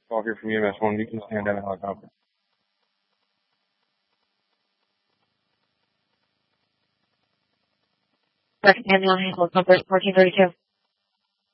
Call here from EMS1. You can stand down a helicopter. Second ambulance, helicopter 1432.